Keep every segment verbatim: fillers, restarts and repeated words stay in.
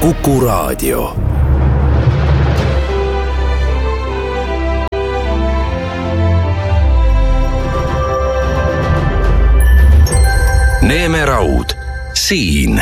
Kuku Raadio. Neeme Raud, siin.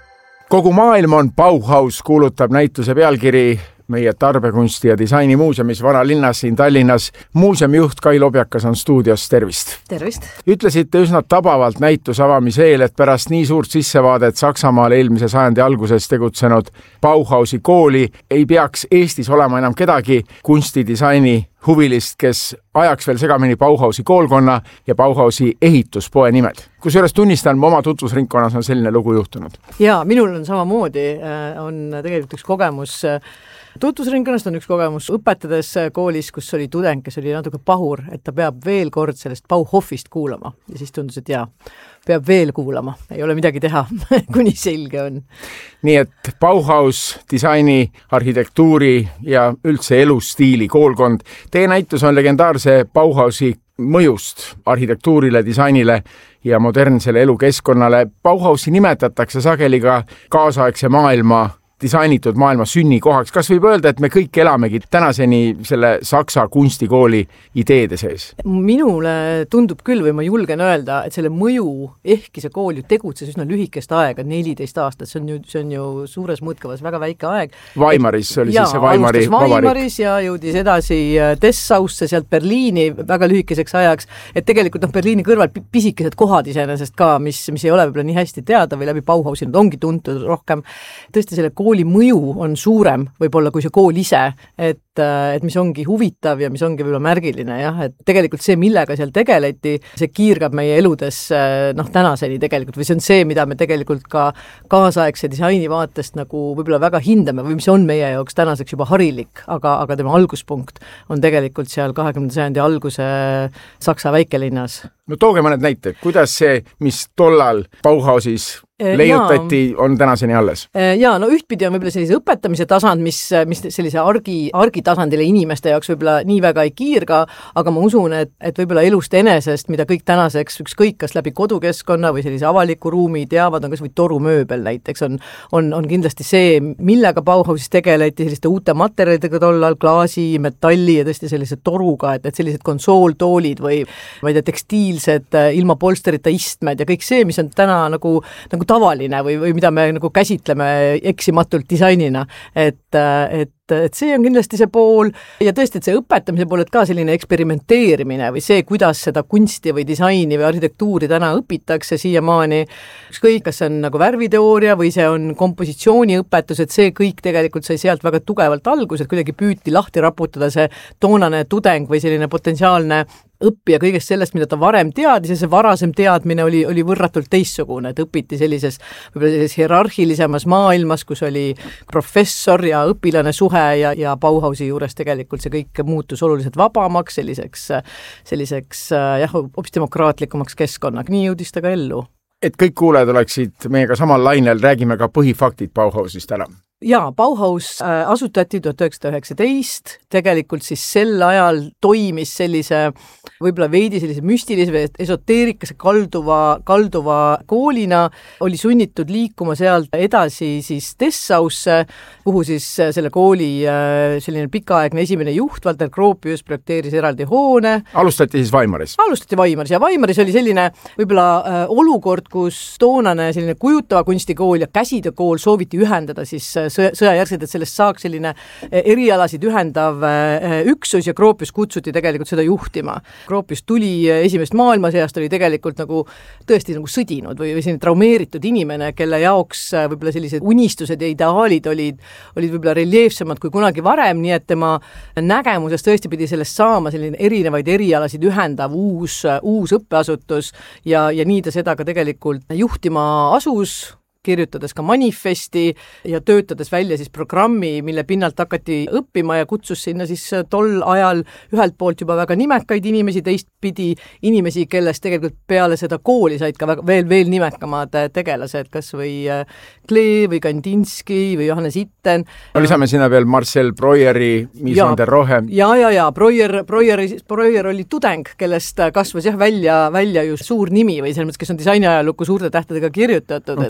Kogu maailm on Bauhaus, kuulutab näituse pealkiri meie tarbekunsti ja disaini muuseumis Vanalinnas siin Tallinnas. Muuseumijuht Kai Lobjakas on stuudios, tervist. Tervist. Ütlesite üsna tabavalt näituse avamise eel, et pärast nii suurt sissevaadet Saksamaal eelmise sajandi alguses tegutsenud Bauhausi kooli ei peaks Eestis olema enam kedagi kunstidisaini huvilist, kes ajaks veel segamini Bauhausi koolkonna ja Bauhausi ehituspoe nimed. Kusjuures tunnistan, oma tutvusringkonnas on selline lugu juhtunud. Jaa, minul on samamoodi, on tegelikult üks kogemus tutvusringkonnast, on üks kogemus õpetades koolis, kus oli tudeng, kes oli natuke pahur, et ta peab veel kord sellest Bauhofist kuulama. Ja siis tundus, et jaa, peab veel kuulama. Ei ole midagi teha, kuni selge on. Nii et Bauhaus, disaini, arhitektuuri ja üldse elustiili koolkond. Teie näitus on legendaarse Bauhausi mõjust arhitektuurile, disainile ja modernsele elukeskkonnale. Bauhausi nimetatakse sageli ka kaasaegse maailma disainitud maailma sünnikohaks. Kas võib öelda, et me kõik elamegi tänaseni selle Saksa kunstikooli ideede sees? Minule tundub küll, või ma julgen öelda, et selle mõju, ehkki see kool ju tegutses üsna lühikest aega, neliteist aastat, see on ju, see on ju suures mõõtkavas väga väike aeg. Weimaris oli ja, siis see Weimari vabariik. Weimaris ja jõudis edasi Dessausse, sealt Berliini väga lühikeseks ajaks, et tegelikult noh, Berliini kõrval pisikesed kohad iseenesest ka, mis, mis ei ole võib-olla nii hästi teada või läbi Bauhausi, nad ongi tuntud rohkem. Tõesti selle kooli kooli mõju on suurem võib-olla kui see kool ise, et, et mis ongi huvitav ja mis ongi võib-olla märgiline, jah, et tegelikult see, millega seal tegeleti, see kiirgab meie eludes noh, tänaseni tegelikult, või see on see, mida me tegelikult ka kaasaegse disaini vaatest nagu võib-olla väga hindame või mis on meie jaoks tänaseks juba harilik, aga, aga tema alguspunkt on tegelikult seal kahekümnenda sajandi alguse Saksa väikelinnas. No tooge mõned näited, kuidas see, mis tollal Bauhausis leiutati, on tänaseni alles? Jaa, no ühtpidi on võib-olla sellise õpetamise tasand, mis, mis sellise argi, argitasandile inimeste jaoks võib-olla nii väga ei kiirga, aga ma usun, et, et võib-olla elust enesest, mida kõik tänaseks ükskõik kas läbi kodukeskkonna või sellise avaliku ruumi teavad, on kas või torumööbel näiteks, on, on, on kindlasti see, millega Bauhausis tegeleti selliste uute materjalidega tollal, klaasi, metalli ja tõesti sellise toruga, et, et sellised konsooltoolid või ma ei tea, tekstiilsed ilma polsterita istmed ja kõik see, mis on täna nagu, nagu tavaline või, või mida me nagu käsitleme eksimatult disainina, et, et et see on kindlasti see pool ja tõesti, et see õpetamise pool, et ka selline eksperimenteerimine või see, kuidas seda kunsti või disaini või arhitektuuri täna õpitakse siiamaani, ükskõik, kas see on nagu värviteooria või see on kompositsiooniõpetus, et see kõik tegelikult sai sealt väga tugevalt algus, et kuidagi püüti lahti raputada see toonane tudeng või selline potentsiaalne õppija kõigest sellest, mida ta varem teadis ja see varasem teadmine oli, oli võrratult teissugune, et õpiti sellises, võib-olla sellises hierarhilisemas maailmas, kus oli professor ja õpilane suhe ja, ja Bauhausi juures tegelikult see kõik muutus oluliselt vabamaks, selliseks, selliseks jah, hoopis demokraatlikumaks keskkonnaga, nii jõudis ta ka ellu. Et kõik kuulajad oleksid meiega samal lainel, räägime ka põhifaktid Bauhausist ära. Jaa, Bauhaus asutati tuhat üheksasada üheksateist, tegelikult siis sel ajal toimis sellise võib-olla veidi sellise müstilise või esoteerikasse kalduva, kalduva koolina, oli sunnitud liikuma sealt edasi siis Dessausse, kuhu siis selle kooli selline pikaaegne esimene juht, Walter Gropius, projekteeris eraldi hoone. Alustati siis Weimaris? Alustati Weimaris ja Weimaris oli selline võib-olla olukord, kus toonane selline kujutava kunstikool ja käsitöökool sooviti ühendada siis sõjajärgselt, et sellest saaks selline erialasid ühendav üksus ja Gropius kutsuti tegelikult seda juhtima. Gropius tuli esimest maailmasõjast, oli tegelikult nagu tõesti nagu sõdinud või, või selline traumeeritud inimene, kelle jaoks võib-olla sellised unistused ja ideaalid olid, olid võib-olla reljeefsemad kui kunagi varem, nii et tema nägemusest tõesti pidi sellest saama selline erinevaid erialasid ühendav uus, uus õppeasutus ja, ja nii ta seda ka tegelikult juhtima asus, kirjutades ka manifesti ja töötades välja siis programmi, mille pinnalt hakati õppima ja kutsus sinna siis tol ajal ühelt poolt juba väga nimekaid inimesi, teistpidi inimesi, kellest tegelikult peale seda kooli said ka väga, veel, veel nimekamad tegelased, kas või Klee või Kandinski või Johannes Itten. No lisame sinna veel Marcel Breueri, Mies van der Rohe. Ja, ja, ja, Breuer, Breuer, Breuer oli tudeng, kellest kasvas jah välja, välja ju suur nimi või selles mõttes, kes on disainiajalukku suurte tähtedega kirjutatud. No, kes nägi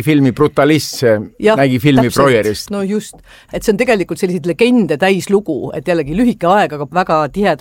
filmi Brutalist, ja, nägi filmi täpselt, Broyerist. no just, et see on tegelikult selliseid legende täis lugu, et jällegi lühike aeg, aga väga tiheda